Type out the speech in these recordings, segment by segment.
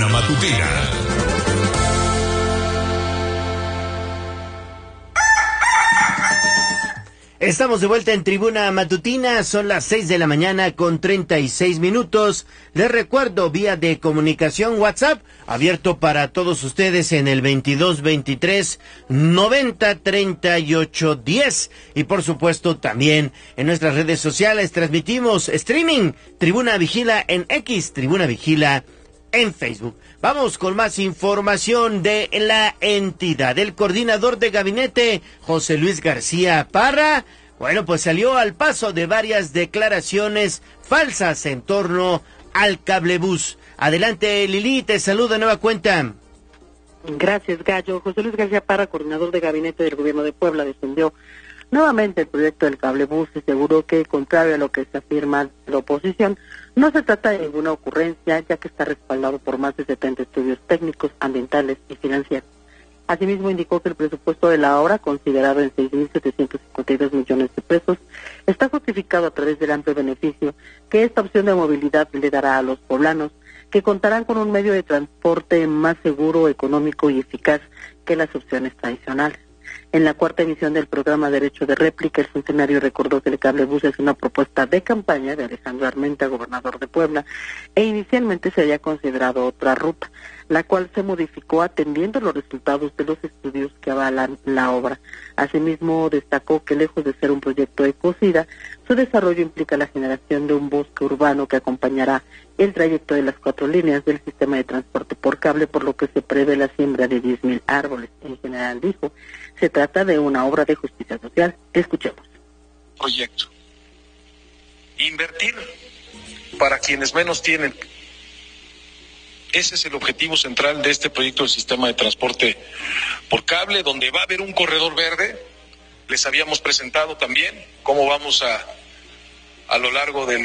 Tribuna Matutina. Estamos de vuelta en Tribuna Matutina, son las 6 de la mañana con 36 minutos. Les recuerdo, vía de comunicación WhatsApp, abierto para todos ustedes en el 2223-903810. Y por supuesto también en nuestras redes sociales transmitimos streaming, Tribuna Vigila en X, Tribuna Vigila en Facebook. Vamos con más información de la entidad. El coordinador de gabinete, José Luis García Parra, bueno, pues salió al paso de varias declaraciones falsas en torno al cablebús. Adelante, Lili, te saludo de nueva cuenta. Gracias, Gallo. José Luis García Parra, coordinador de gabinete del gobierno de Puebla, defendió nuevamente el proyecto del cablebús y aseguró que, contrario a lo que se afirma la oposición, no se trata de ninguna ocurrencia, ya que está respaldado por más de 70 estudios técnicos, ambientales y financieros. Asimismo, indicó que el presupuesto de la obra, considerado en 6.752 millones de pesos, está justificado a través del amplio beneficio que esta opción de movilidad le dará a los poblanos, que contarán con un medio de transporte más seguro, económico y eficaz que las opciones tradicionales. En la cuarta emisión del programa Derecho de Réplica, el funcionario recordó que el cablebús es una propuesta de campaña de Alejandro Armenta, gobernador de Puebla, e inicialmente se había considerado otra ruta, la cual se modificó atendiendo los resultados de los estudios que avalan la obra. Asimismo, destacó que lejos de ser un proyecto ecocida, su desarrollo implica la generación de un bosque urbano que acompañará el trayecto de las 4 líneas del sistema de transporte por cable, por lo que se prevé la siembra de 10,000 árboles. En general, dijo, se trata de una obra de justicia social. Escuchemos. Proyecto. Invertir para quienes menos tienen. Ese es el objetivo central de este proyecto del sistema de transporte por cable, donde va a haber un corredor verde. Les habíamos presentado también cómo vamos a lo largo de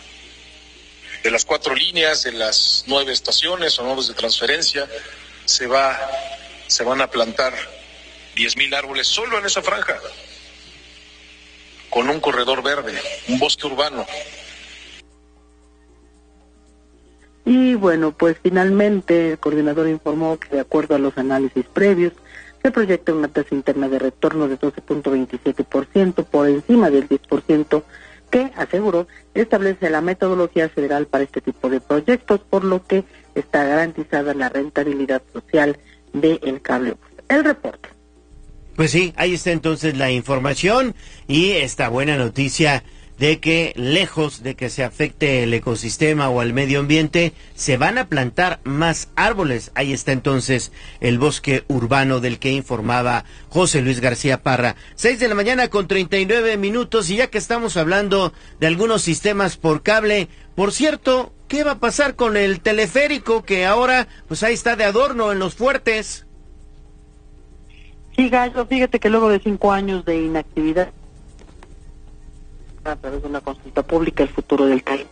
las 4 líneas, de las 9 estaciones o nodos de transferencia, se van a plantar 10,000 árboles solo en esa franja, con un corredor verde, un bosque urbano. Y bueno, pues finalmente el coordinador informó que de acuerdo a los análisis previos, se proyecta una tasa interna de retorno de 12.27% por encima del 10%, que, aseguró, establece la metodología federal para este tipo de proyectos, por lo que está garantizada la rentabilidad social del cablebús. El reporte. Pues sí, ahí está entonces la información y esta buena noticia de que lejos de que se afecte el ecosistema o el medio ambiente, se van a plantar más árboles. Ahí está entonces el bosque urbano del que informaba José Luis García Parra. 6 de la mañana con 39 minutos y ya que estamos hablando de algunos sistemas por cable, por cierto, ¿qué va a pasar con el teleférico que ahora pues ahí está de adorno en los fuertes? Sí, Gallo, fíjate que luego de 5 años de inactividad, a través de una consulta pública, el futuro del país.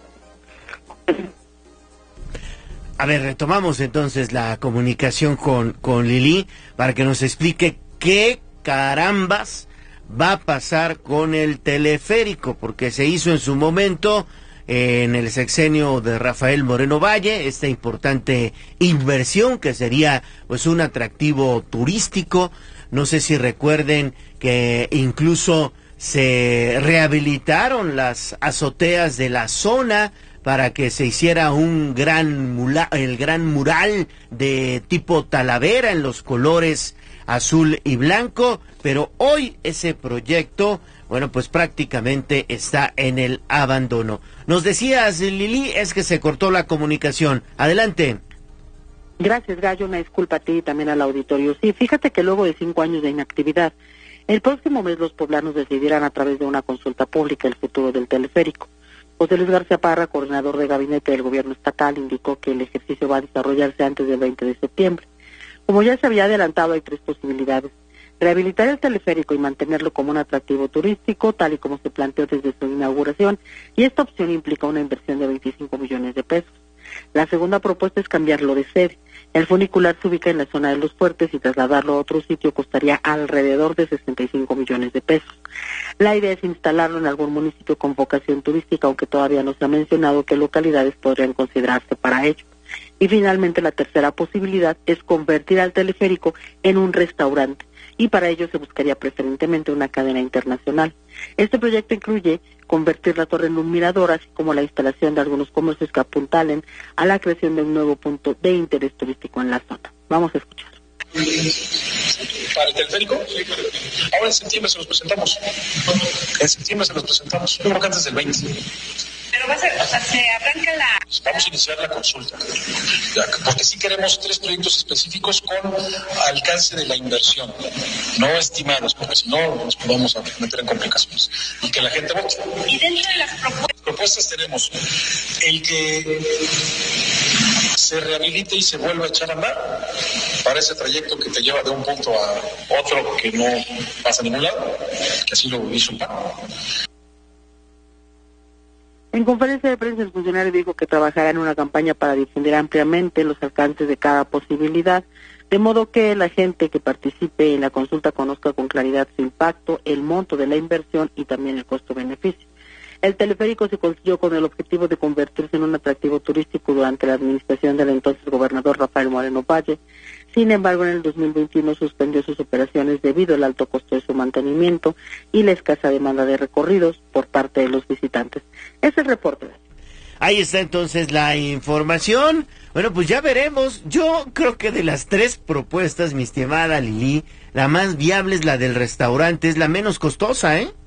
A ver, retomamos entonces la comunicación con Lili para que nos explique qué carambas va a pasar con el teleférico, porque se hizo en su momento en el sexenio de Rafael Moreno Valle esta importante inversión que sería pues un atractivo turístico. No sé si recuerden que incluso se rehabilitaron las azoteas de la zona para que se hiciera el gran mural de tipo Talavera en los colores azul y blanco, pero hoy ese proyecto, bueno, pues prácticamente está en el abandono. Nos decías, Lili, es que se cortó la comunicación. Adelante. Gracias, Gallo, una disculpa a ti y también al auditorio. Sí, fíjate que luego de 5 años de inactividad, el próximo mes los poblanos decidirán a través de una consulta pública el futuro del teleférico. José Luis García Parra, coordinador de gabinete del gobierno estatal, indicó que el ejercicio va a desarrollarse antes del 20 de septiembre. Como ya se había adelantado, hay 3 posibilidades. Rehabilitar el teleférico y mantenerlo como un atractivo turístico, tal y como se planteó desde su inauguración, y esta opción implica una inversión de 25 millones de pesos. La segunda propuesta es cambiarlo de sede. El funicular se ubica en la zona de los fuertes y trasladarlo a otro sitio costaría alrededor de 65 millones de pesos. La idea es instalarlo en algún municipio con vocación turística, aunque todavía no se ha mencionado qué localidades podrían considerarse para ello. Y finalmente la tercera posibilidad es convertir al teleférico en un restaurante, y para ello se buscaría preferentemente una cadena internacional. Este proyecto incluye convertir la torre en un mirador, así como la instalación de algunos comercios que apuntalen a la creación de un nuevo punto de interés turístico en la zona. Vamos a escuchar. Para el teleférico, ahora en septiembre se los presentamos. Yo creo que antes del 20. Pero va a ser, o sea, se arranca la... Vamos a iniciar la consulta, porque sí queremos 3 proyectos específicos con alcance de la inversión, no estimados, porque si no nos podemos meter en complicaciones, y que la gente vote. Y dentro de las propuestas tenemos el que se rehabilite y se vuelva a echar a andar para ese trayecto que te lleva de un punto a otro que no pasa a ningún lado, que así lo hizo un PAN. En conferencia de prensa, el funcionario dijo que trabajará en una campaña para difundir ampliamente los alcances de cada posibilidad, de modo que la gente que participe en la consulta conozca con claridad su impacto, el monto de la inversión y también el costo-beneficio. El teleférico se construyó con el objetivo de convertirse en un atractivo turístico durante la administración del entonces gobernador Rafael Moreno Valle. Sin embargo, en el 2021 suspendió sus operaciones debido al alto costo de su mantenimiento y la escasa demanda de recorridos por parte de los visitantes. Es el reporte. Ahí está entonces la información. Bueno, pues ya veremos. Yo creo que de las 3 propuestas, mi estimada Lili, la más viable es la del restaurante, es la menos costosa, ¿eh?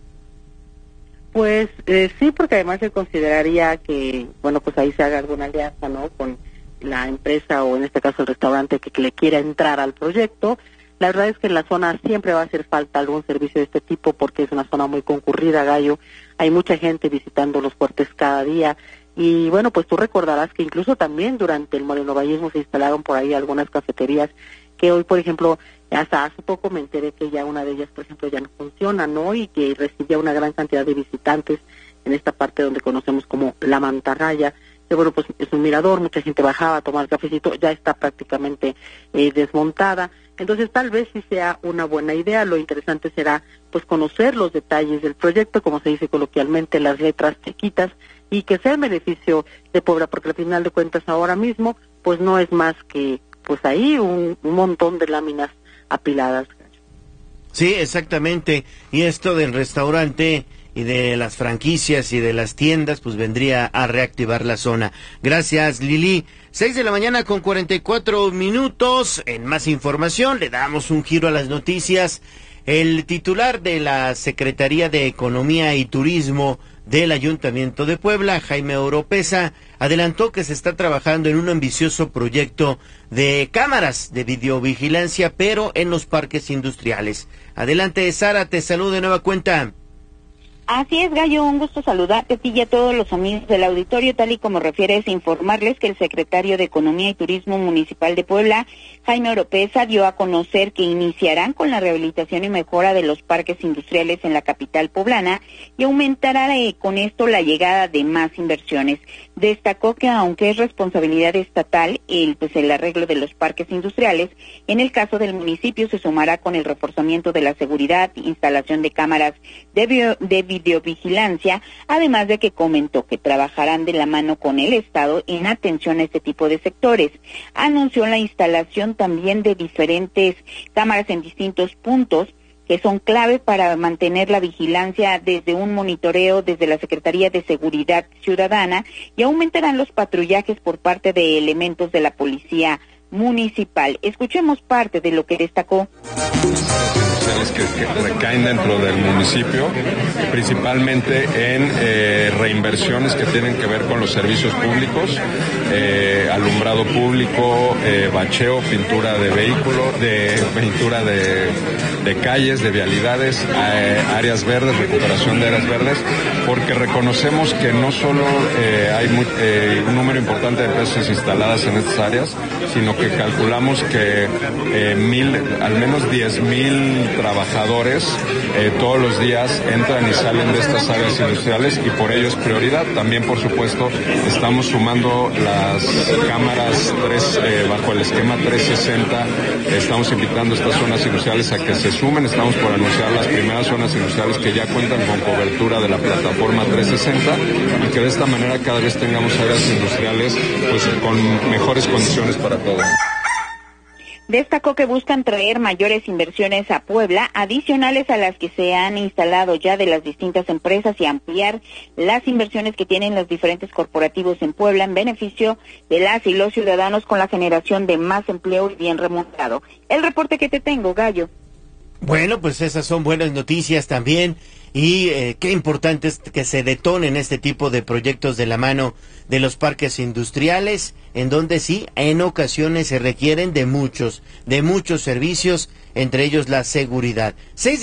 Pues sí, porque además se consideraría que, bueno, pues ahí se haga alguna alianza, ¿no?, con la empresa o en este caso el restaurante que le quiera entrar al proyecto. La verdad es que en la zona siempre va a hacer falta algún servicio de este tipo porque es una zona muy concurrida, Gallo. Hay mucha gente visitando los fuertes cada día y bueno, pues tú recordarás que incluso también durante el morenovallismo se instalaron por ahí algunas cafeterías que hoy, por ejemplo, hasta hace poco me enteré que ya una de ellas, por ejemplo, ya no funciona, ¿no?, y que recibía una gran cantidad de visitantes en esta parte donde conocemos como La Mantarraya, que bueno, pues es un mirador, mucha gente bajaba a tomar cafecito, ya está prácticamente desmontada. Entonces tal vez sí sea una buena idea. Lo interesante será pues conocer los detalles del proyecto, como se dice coloquialmente, las letras chiquitas, y que sea en beneficio de Puebla, porque al final de cuentas ahora mismo pues no es más que pues ahí un montón de láminas apiladas. Sí, exactamente. Y esto del restaurante y de las franquicias y de las tiendas, pues vendría a reactivar la zona. Gracias, Lili. 6:44 a.m. En más información, le damos un giro a las noticias. El titular de la Secretaría de Economía y Turismo del Ayuntamiento de Puebla, Jaime Oropesa, adelantó que se está trabajando en un ambicioso proyecto de cámaras de videovigilancia, pero en los parques industriales. Adelante, Sara, te saludo de nueva cuenta. Así es, Gallo, un gusto saludarte a ti y a todos los amigos del auditorio. Tal y como refieres, informarles que el secretario de Economía y Turismo Municipal de Puebla, Jaime Oropesa, dio a conocer que iniciarán con la rehabilitación y mejora de los parques industriales en la capital poblana y aumentará con esto la llegada de más inversiones. Destacó que aunque es responsabilidad estatal el arreglo de los parques industriales, en el caso del municipio se sumará con el reforzamiento de la seguridad, instalación de cámaras de videovigilancia, además de que comentó que trabajarán de la mano con el Estado en atención a este tipo de sectores. Anunció la instalación también de diferentes cámaras en distintos puntos que son clave para mantener la vigilancia desde un monitoreo desde la Secretaría de Seguridad Ciudadana y aumentarán los patrullajes por parte de elementos de la Policía Municipal. Escuchemos parte de lo que destacó. Que recaen dentro del municipio, principalmente en reinversiones que tienen que ver con los servicios públicos, alumbrado público, bacheo, pintura de vehículos, pintura de calles, de vialidades, áreas verdes, recuperación de áreas verdes, porque reconocemos que no solo hay un número importante de empresas instaladas en estas áreas, sino que calculamos que al menos 10,000 trabajadores todos los días entran y salen de estas áreas industriales y por ello es prioridad. También, por supuesto, estamos sumando las cámaras bajo el esquema 360. Estamos invitando a estas zonas industriales a que se sumen. Estamos por anunciar las primeras zonas industriales que ya cuentan con cobertura de la plataforma 360 y que de esta manera cada vez tengamos áreas industriales pues con mejores condiciones para todos. Destacó que buscan traer mayores inversiones a Puebla, adicionales a las que se han instalado ya de las distintas empresas, y ampliar las inversiones que tienen los diferentes corporativos en Puebla en beneficio de las y los ciudadanos, con la generación de más empleo y bien remunerado. El reporte que te tengo, Gallo. Bueno, pues esas son buenas noticias también, y qué importante es que se detonen este tipo de proyectos de la mano de los parques industriales, en donde sí, en ocasiones se requieren de muchos servicios, entre ellos la seguridad.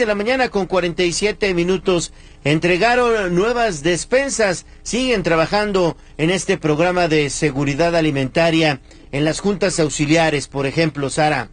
6:47 a.m, entregaron nuevas despensas, siguen trabajando en este programa de seguridad alimentaria en las juntas auxiliares, por ejemplo, Sara.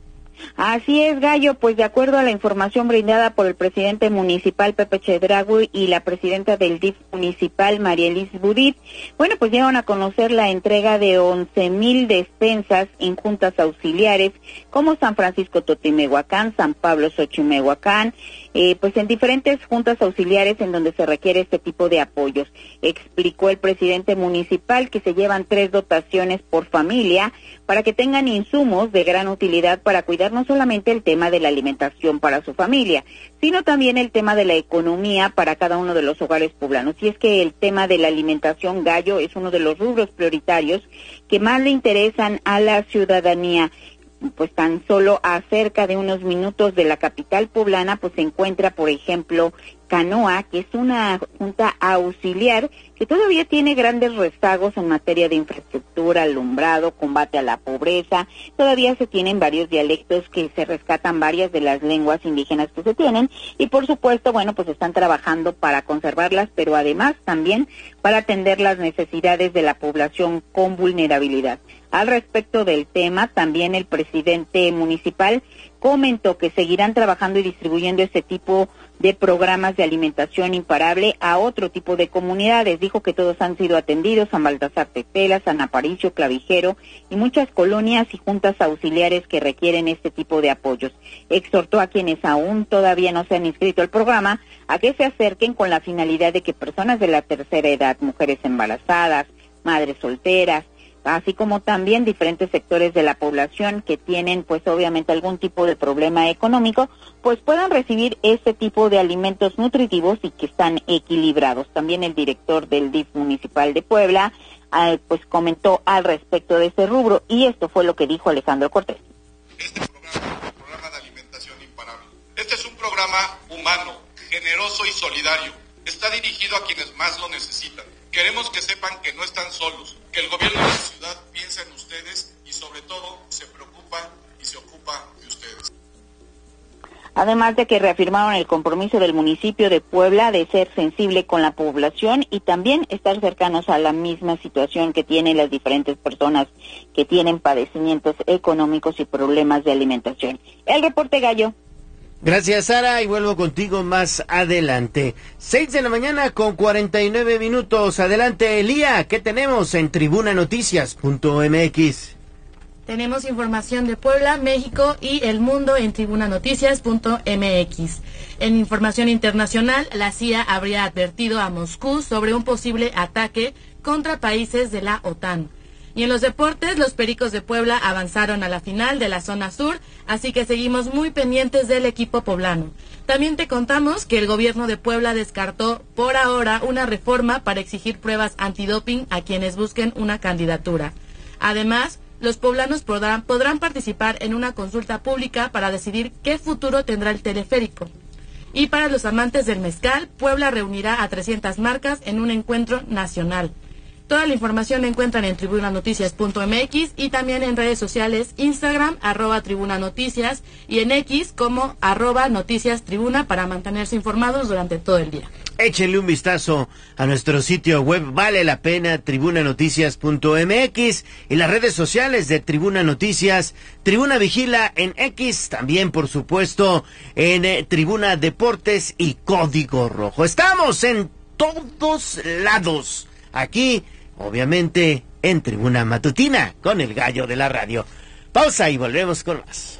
Así es, Gallo, pues de acuerdo a la información brindada por el presidente municipal Pepe Chedraui y la presidenta del DIF municipal Marielis Budit, bueno, pues dieron a conocer la entrega de 11,000 despensas en juntas auxiliares como San Francisco Totimehuacán, San Pablo Xochimehuacán, pues en diferentes juntas auxiliares en donde se requiere este tipo de apoyos. Explicó el presidente municipal que se llevan 3 dotaciones por familia para que tengan insumos de gran utilidad para cuidar no solamente el tema de la alimentación para su familia, sino también el tema de la economía para cada uno de los hogares poblanos. Y es que el tema de la alimentación, Gallo, es uno de los rubros prioritarios que más le interesan a la ciudadanía. Pues tan solo a cerca de unos minutos de la capital poblana, pues se encuentra, por ejemplo, Canoa, que es una junta auxiliar que todavía tiene grandes rezagos en materia de infraestructura, alumbrado, combate a la pobreza. Todavía se tienen varios dialectos que se rescatan varias de las lenguas indígenas que se tienen, y por supuesto, bueno, pues están trabajando para conservarlas, pero además también para atender las necesidades de la población con vulnerabilidad. Al respecto del tema, también el presidente municipal comentó que seguirán trabajando y distribuyendo este tipo de programas de alimentación imparable a otro tipo de comunidades. Dijo que todos han sido atendidos: San Baltasar Tetela, San Aparicio, Clavijero y muchas colonias y juntas auxiliares que requieren este tipo de apoyos. Exhortó a quienes aún todavía no se han inscrito al programa a que se acerquen con la finalidad de que personas de la tercera edad, mujeres embarazadas, madres solteras, así como también diferentes sectores de la población que tienen pues obviamente algún tipo de problema económico, pues puedan recibir este tipo de alimentos nutritivos y que están equilibrados. También el director del DIF municipal de Puebla pues comentó al respecto de este rubro, y esto fue lo que dijo Alejandro Cortés. Este programa de alimentación imparable, este es un programa humano, generoso y solidario. Está dirigido a quienes más lo necesitan. Queremos que sepan que no están solos, que el gobierno de la ciudad piensa en ustedes y sobre todo se preocupa y se ocupa de ustedes. Además de que reafirmaron el compromiso del municipio de Puebla de ser sensible con la población y también estar cercanos a la misma situación que tienen las diferentes personas que tienen padecimientos económicos y problemas de alimentación. El reporte, Gallo. Gracias, Sara, y vuelvo contigo más adelante. 6:49 a.m. Adelante, Elía, ¿qué tenemos en tribunanoticias.mx? Tenemos información de Puebla, México y el mundo en tribunanoticias.mx. En información internacional, la CIA habría advertido a Moscú sobre un posible ataque contra países de la OTAN. Y en los deportes, los Pericos de Puebla avanzaron a la final de la zona sur, así que seguimos muy pendientes del equipo poblano. También te contamos que el gobierno de Puebla descartó por ahora una reforma para exigir pruebas antidoping a quienes busquen una candidatura. Además, los poblanos podrán participar en una consulta pública para decidir qué futuro tendrá el teleférico. Y para los amantes del mezcal, Puebla reunirá a 300 marcas en un encuentro nacional. Toda la información la encuentran en tribunanoticias.mx y también en redes sociales, Instagram, @tribunanoticias, y en X como @noticiastribuna para mantenerse informados durante todo el día. Échenle un vistazo a nuestro sitio web, vale la pena, tribunanoticias.mx, y las redes sociales de Tribuna Noticias, Tribuna Vigila en X, también por supuesto en Tribuna Deportes y Código Rojo. Estamos en todos lados, aquí obviamente en Tribuna Matutina con el gallo de la radio. Pausa y volvemos con más.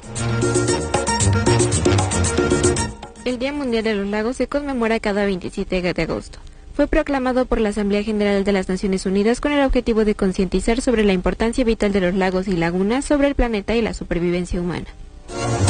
El Día Mundial de los Lagos se conmemora cada 27 de agosto. Fue proclamado por la Asamblea General de las Naciones Unidas con el objetivo de concientizar sobre la importancia vital de los lagos y lagunas sobre el planeta y la supervivencia humana.